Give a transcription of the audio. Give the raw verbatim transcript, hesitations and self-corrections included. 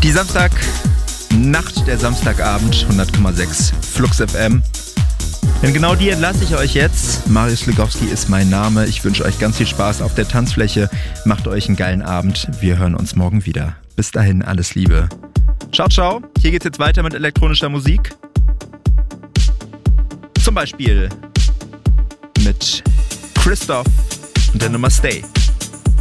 Die Samstagnacht, der Samstagabend, hundert Komma sechs Flux F M. Denn genau die entlasse ich euch jetzt. Marius Legowski ist mein Name. Ich wünsche euch ganz viel Spaß auf der Tanzfläche. Macht euch einen geilen Abend. Wir hören uns morgen wieder. Bis dahin, alles Liebe. Ciao, ciao. Hier geht's jetzt weiter mit elektronischer Musik. Zum Beispiel mit Christoph und der Nummer Stay.